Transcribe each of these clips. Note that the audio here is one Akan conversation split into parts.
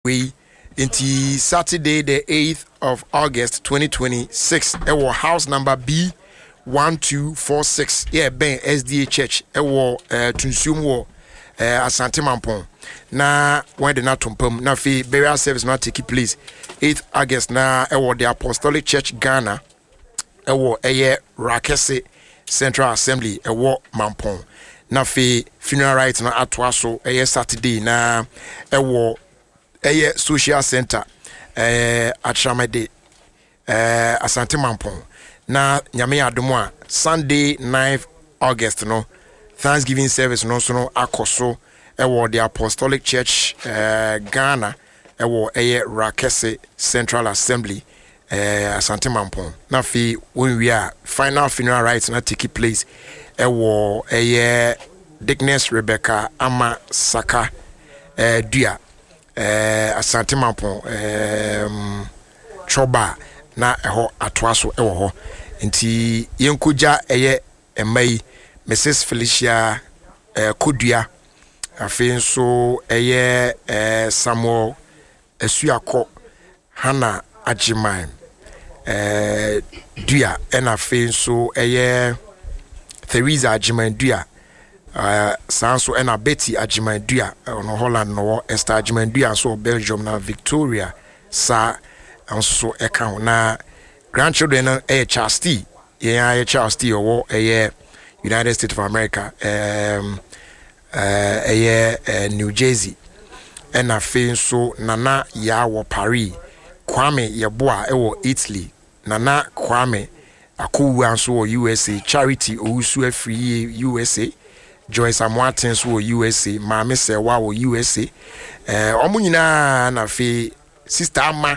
we into Saturday the 8th of August 2026 our house number B1246 Ben SDA Church Tunsum wo Asante Mampong na when the natumpum na fi burial service na take place 8th August na the Apostolic Church Ghana Rakese Central Assembly Mampong na fi funeral rites na atwa so Saturday na social center Atramede Asante Mampong na nyame adomo a Sunday 9th August no Thanksgiving service no so no akoso the Apostolic Church Ghana Rakese Central Assembly Asante Mampong na fi when we are final funeral rites na take place Dickness Rebecca Ama Saka Dua Asante Mampong Choba na atwaso ho nti yenkuja emai Mrs. Felicia Kodua afenso Samuel Esuako Hana Ajiman Dua ena afenso Theresa Ajiman Dua Sanso ena Betty Ajiman Dua no Holland no Esther Ajiman Dua so Belgium na Victoria sa anso eka na grandchildren Charles T Charles T United States of America New Jersey ena fenso nana ya wo Paris Kwame Yeboa Italy nana Kwame Akuwa anso USA Charity Owusu Afri USA Joyce Amwatens wo USA Mame Sewa wo USA omo nyina na fe sister Ama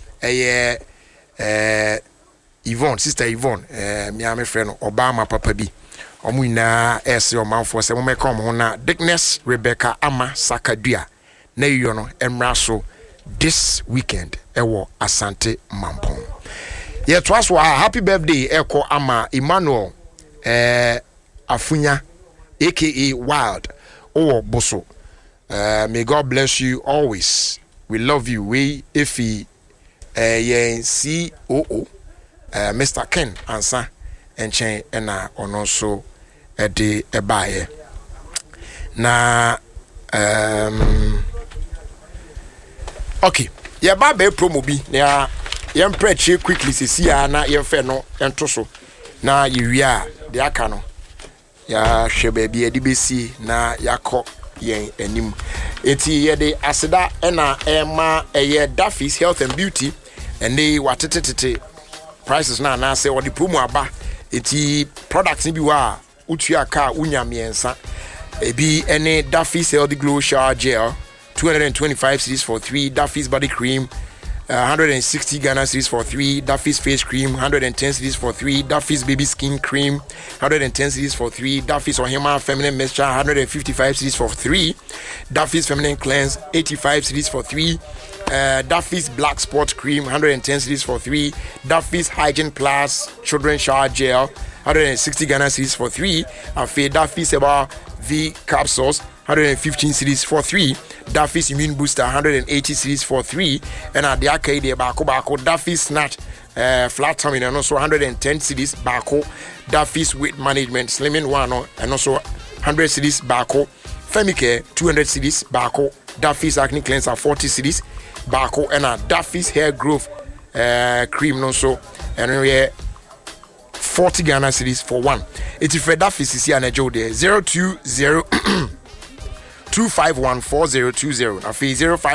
Yvonne sister Yvonne me ame friend Obama papa bi omo nyina ese omanfo se mo meka omo na Dickness Rebecca Ama Sakadua na yiyo no emra this weekend Asante Mampong twas happy birthday ama Emmanuel Afunya aka Wild Boso may God bless you always. We love you. We Efi COO Mr. Ken Ansa Enchen ena onoso de ebaye na okay ya ba be promo bi na ya preach quickly sisi ya na ya fe no ento so na yewia de aka no ya hwe ba bi besi na yakọ yen anim eti ye de aseda ena ema Daffy's Health and Beauty and they watetete prices na say or the promo aba eti products ni bi wa utua ka unya miensa ebi ene Daffy's Healthy Glow Shower Gel 225 cedis for 3, Daffy's Body Cream 160 Ghana cedis for 3, Daffy's Face Cream 110 cedis for 3, Daffy's Baby Skin Cream 110 cedis for 3, Daffy's Ohima Feminine Mixture 155 cedis for 3, Daffy's Feminine Cleanse 85 cedis for 3, Daffy's Black Spot Cream 110 cedis for 3, Daffy's Hygiene Plus Children's Shower Gel 160 Ghana cedis for 3, and Daffy's Eba V Capsules 115 cedis for 3, Daffy's Immune Booster 180 cedis for 3, and at the arcade bako Daffy's Snatch Flat Tummy and also 110 cedis bako, Daffy's Weight Management Slimming One and also 100 cedis bako, Femicare 200 cedis bako, Daffy's Acne Cleanser 40 cedis bako, and Daffy's Hair Growth Cream also and we 40 Ghana cedis for 1. It's if Daffy's is here and Joe there 020 2514020 afi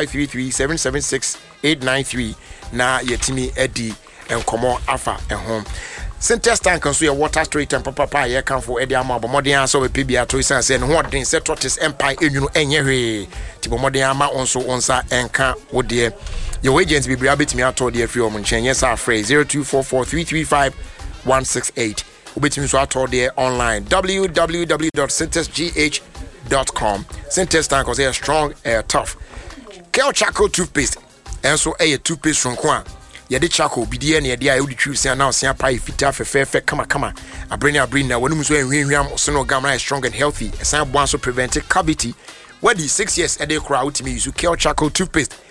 0533776893 na yetimi edi enkomo afa ehom Center tank nso ye water straight and papa ye kan for edi ama bomodin aso be pbia to isan se ne ho den se tortoise empire enwunu enye hwe ti bomodin ama onso onsa enka wo de your agents be bria betimi ato de afri om nchen yes afre 0244335168 ubetimi so ato de online www.centersgh.com. Centers tank was a strong, tough. Kel Charcoal toothpaste. And so a toothpaste from Kwan. Yadi Charcoal, BDN, Yadia, Udi Truth, and now Sia Pai, Fita, Fair, kama. I bring now when you say Sono Gamma is strong and healthy. A sign once to prevent cavity. Where the 6 years a day crowd to me use Kel Charcoal toothpaste.